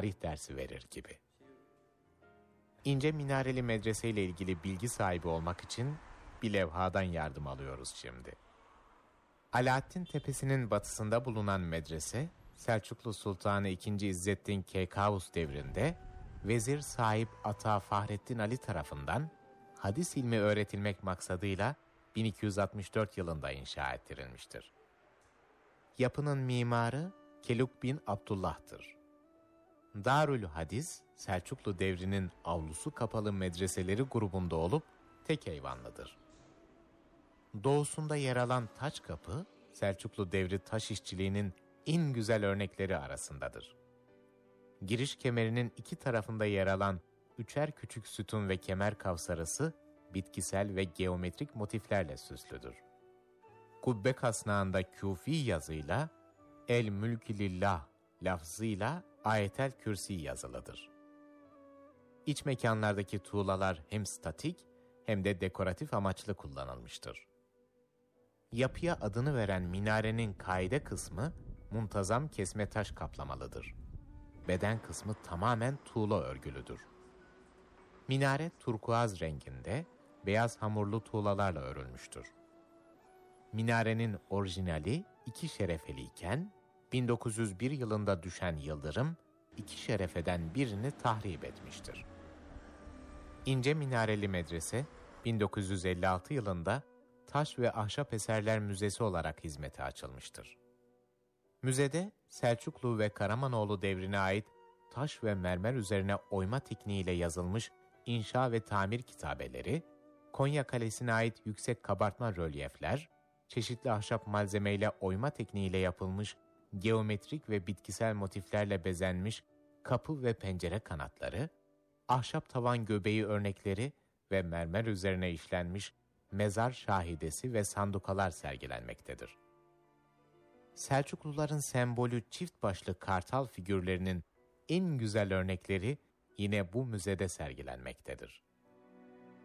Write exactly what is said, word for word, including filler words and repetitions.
tarih dersi verir gibi. İnce minareli medrese ile ilgili bilgi sahibi olmak için bir levhadan yardım alıyoruz şimdi. Alaaddin Tepesi'nin batısında bulunan medrese, Selçuklu Sultanı ikinci. İzzettin Keykavus devrinde Vezir Sahip Ata Fahrettin Ali tarafından hadis ilmi öğretilmek maksadıyla bin iki yüz altmış dört yılında inşa ettirilmiştir. Yapının mimarı Keluk bin Abdullah'tır. Darül Hadis, Selçuklu devrinin avlusu kapalı medreseleri grubunda olup tek eyvanlıdır. Doğusunda yer alan taç kapı, Selçuklu devri taş işçiliğinin en güzel örnekleri arasındadır. Giriş kemerinin iki tarafında yer alan üçer küçük sütun ve kemer kavsarası, bitkisel ve geometrik motiflerle süslüdür. Kubbe kasnağında Küfi yazıyla, El Mülkü Lillah lafzıyla Ayetel Kürsi yazılıdır. İç mekanlardaki tuğlalar hem statik hem de dekoratif amaçlı kullanılmıştır. Yapıya adını veren minarenin kaide kısmı muntazam kesme taş kaplamalıdır. Beden kısmı tamamen tuğla örgülüdür. Minare turkuaz renginde beyaz hamurlu tuğlalarla örülmüştür. Minarenin orijinali iki şerefeliyken bin dokuz yüz bir yılında düşen yıldırım iki şerefeden birini tahrip etmiştir. İnce minareli medrese bin dokuz yüz elli altı yılında Taş ve Ahşap Eserler Müzesi olarak hizmete açılmıştır. Müzede Selçuklu ve Karamanoğlu devrine ait taş ve mermer üzerine oyma tekniğiyle yazılmış inşa ve tamir kitabeleri, Konya Kalesi'ne ait yüksek kabartma rölyefler, çeşitli ahşap malzemeyle oyma tekniğiyle yapılmış geometrik ve bitkisel motiflerle bezenmiş kapı ve pencere kanatları, ahşap tavan göbeği örnekleri ve mermer üzerine işlenmiş mezar şahidesi ve sandukalar sergilenmektedir. Selçukluların sembolü çift başlı kartal figürlerinin en güzel örnekleri yine bu müzede sergilenmektedir.